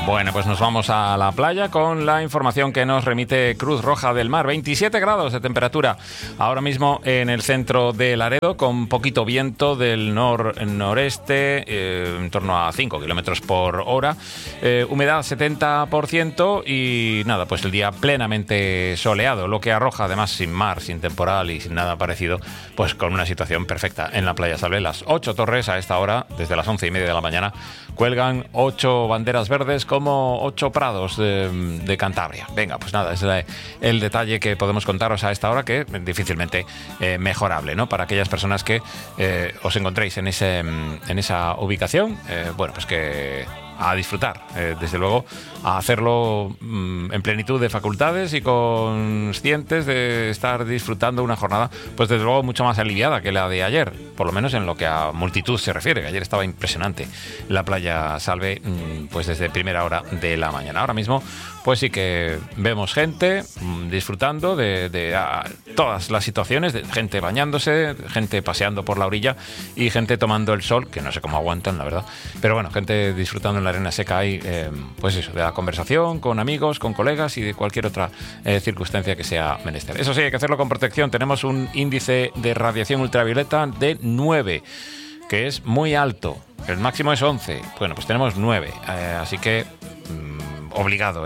Bueno, pues nos vamos a la playa con la información que nos remite Cruz Roja del Mar. 27 grados de temperatura ahora mismo en el centro de Laredo, con poquito viento del noreste, en torno a 5 kilómetros por hora. Humedad 70% y nada, pues el día plenamente soleado, lo que arroja además sin mar, sin temporal y sin nada parecido, pues con una situación perfecta en la playa Salve. Las 8 torres a esta hora, desde las 11:30 de la mañana, cuelgan 8 banderas verdes como 8 prados de Cantabria. Venga, pues nada, es el detalle que podemos contaros a esta hora, que difícilmente mejorable, ¿no? Para aquellas personas que os encontréis en esa ubicación, bueno, pues que a disfrutar, desde luego, a hacerlo en plenitud de facultades y conscientes de estar disfrutando una jornada, pues desde luego mucho más aliviada que la de ayer, por lo menos en lo que a multitud se refiere, que ayer estaba impresionante la playa Salve, pues desde primera hora de la mañana. Ahora mismo, pues sí que vemos gente disfrutando de todas las situaciones, de gente bañándose, gente paseando por la orilla y gente tomando el sol, que no sé cómo aguantan, la verdad, pero bueno, gente disfrutando en la arena seca ahí, pues eso, de la conversación con amigos, con colegas y de cualquier otra circunstancia que sea menester. Eso sí, hay que hacerlo con protección. Tenemos un índice de radiación ultravioleta de 9, que es muy alto. El máximo es 11. Bueno, pues tenemos 9, así que obligado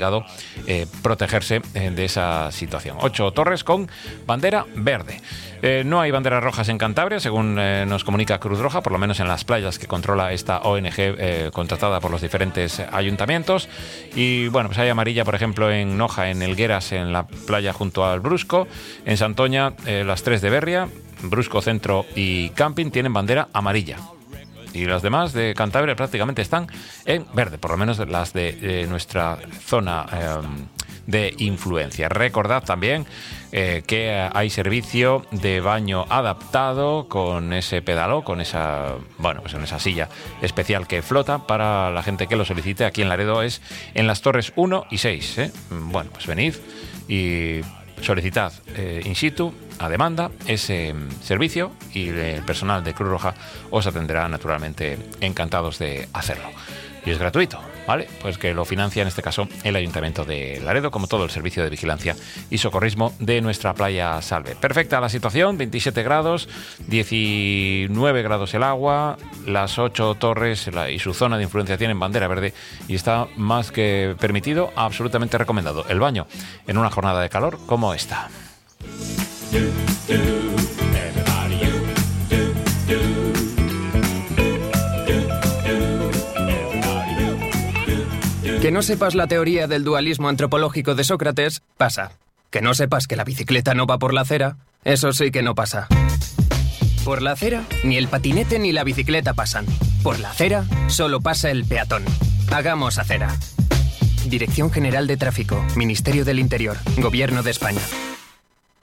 protegerse de esa situación. 8 torres con bandera verde. No hay banderas rojas en Cantabria, según nos comunica Cruz Roja, por lo menos en las playas que controla esta ONG contratada por los diferentes ayuntamientos. Y bueno, pues hay amarilla, por ejemplo, en Noja, en Elgueras, en la playa junto al Brusco. En Santoña, las 3 de Berria, Brusco, Centro y Camping tienen bandera amarilla. Y las demás de Cantabria prácticamente están en verde, por lo menos las de nuestra zona de influencia. Recordad también que hay servicio de baño adaptado con ese pedaló, con esa, bueno, pues en esa silla especial que flota para la gente que lo solicite. Aquí en Laredo es en las torres 1 y 6. Bueno, pues venid y solicitad in situ, a demanda, ese servicio, y el personal de Cruz Roja os atenderá naturalmente encantados de hacerlo. Y es gratuito, ¿vale? Pues que lo financia en este caso el Ayuntamiento de Laredo, como todo el servicio de vigilancia y socorrismo de nuestra playa Salve. Perfecta la situación, 27 grados, 19 grados el agua, las 8 torres y su zona de influencia tienen bandera verde y está más que permitido, absolutamente recomendado el baño en una jornada de calor como esta. Que no sepas la teoría del dualismo antropológico de Sócrates, pasa. Que no sepas que la bicicleta no va por la acera, eso sí que no pasa. Por la acera, ni el patinete ni la bicicleta pasan. Por la acera, solo pasa el peatón. Hagamos acera. Dirección General de Tráfico, Ministerio del Interior, Gobierno de España.